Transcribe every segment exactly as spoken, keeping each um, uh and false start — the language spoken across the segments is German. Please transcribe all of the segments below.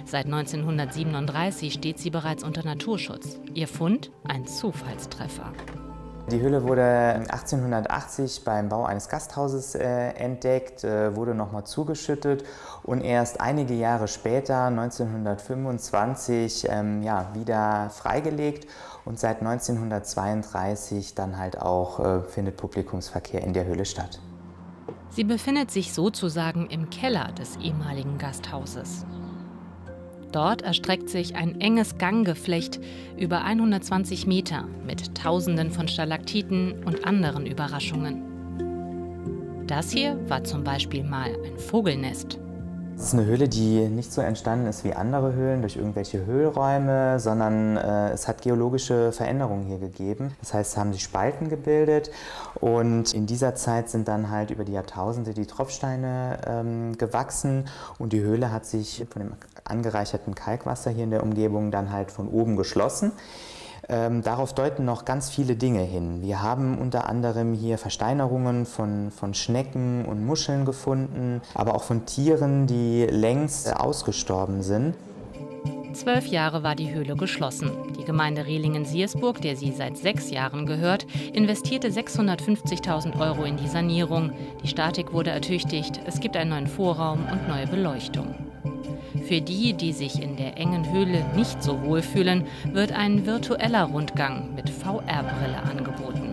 Seit neunzehnhundertsiebenunddreißig steht sie bereits unter Naturschutz. Ihr Fund? Ein Zufallstreffer. Die Höhle wurde achtzehnhundertachtzig beim Bau eines Gasthauses äh, entdeckt, äh, wurde nochmal zugeschüttet und erst einige Jahre später, neunzehnhundertfünfundzwanzig, ähm, ja, wieder freigelegt und seit neunzehnhundertzweiunddreißig dann halt auch äh, findet Publikumsverkehr in der Höhle statt. Sie befindet sich sozusagen im Keller des ehemaligen Gasthauses. Dort erstreckt sich ein enges Ganggeflecht über hundertzwanzig Meter mit Tausenden von Stalaktiten und anderen Überraschungen. Das hier war zum Beispiel mal ein Vogelnest. Es ist eine Höhle, die nicht so entstanden ist wie andere Höhlen durch irgendwelche Höhlräume, sondern äh, es hat geologische Veränderungen hier gegeben. Das heißt, es haben sich Spalten gebildet und in dieser Zeit sind dann halt über die Jahrtausende die Tropfsteine ähm, gewachsen und die Höhle hat sich von dem angereicherten Kalkwasser hier in der Umgebung dann halt von oben geschlossen. Ähm, darauf deuten noch ganz viele Dinge hin. Wir haben unter anderem hier Versteinerungen von, von Schnecken und Muscheln gefunden, aber auch von Tieren, die längst ausgestorben sind. Zwölf Jahre war die Höhle geschlossen. Die Gemeinde Rehlingen-Siersburg, der sie seit sechs Jahren gehört, investierte sechshundertfünfzigtausend Euro in die Sanierung. Die Statik wurde ertüchtigt, es gibt einen neuen Vorraum und neue Beleuchtung. Für die, die sich in der engen Höhle nicht so wohl fühlen, wird ein virtueller Rundgang mit V R-Brille angeboten.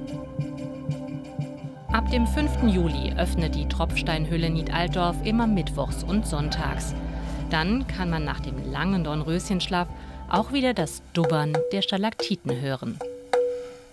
Ab dem fünften Juli öffnet die Tropfsteinhöhle Nied-Altdorf immer mittwochs und sonntags. Dann kann man nach dem langen Dornröschenschlaf auch wieder das Dubbern der Stalaktiten hören.